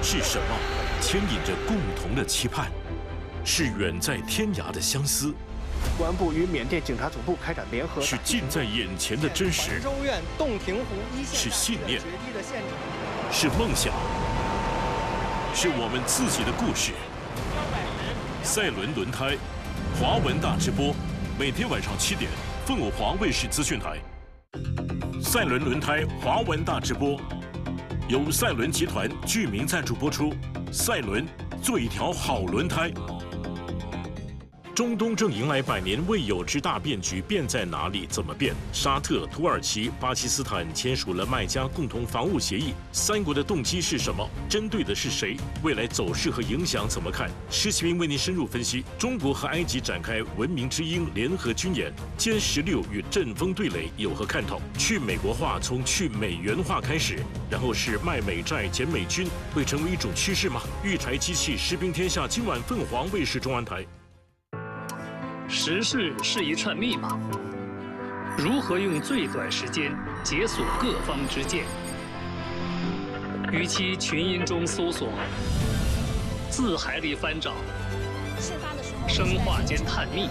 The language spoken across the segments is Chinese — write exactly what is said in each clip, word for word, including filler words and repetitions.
是什么牵引着共同的期盼？是远在天涯的相思， 公安部与缅甸警察总部开展联合， 是近在眼前的真实， 州院洞庭湖一线是信念， 决堤的现场， 是梦想，是我们自己的故事。赛伦轮胎，华文大直播，每天晚上七点，凤凰卫视资讯台。赛伦轮胎华文大直播，由赛伦集团具名赞助播出。赛伦做一条好轮胎。中东正迎来百年未有之大变局，变在哪里？怎么变？沙特、土耳其、巴基斯坦签署了麦加共同防务协议，三国的动机是什么？针对的是谁？未来走势和影响怎么看？施启明为您深入分析。中国和埃及展开文明之鹰联合军演，歼十六与阵风对垒有何看头？去美国化从去美元化开始，然后是卖美债减美军，会成为一种趋势吗？御柴机器士兵天下，今晚凤凰卫视中安台。 时事是一串密码，如何用最短时间解锁各方之见？与其群音中搜索，字海里翻找，生化间探秘，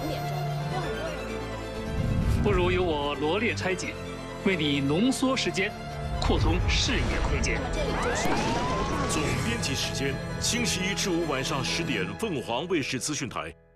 不如由我罗列拆解，为你浓缩时间，扩充视野空间。 总编辑时间：星期一至五晚上十点，凤凰卫视资讯台。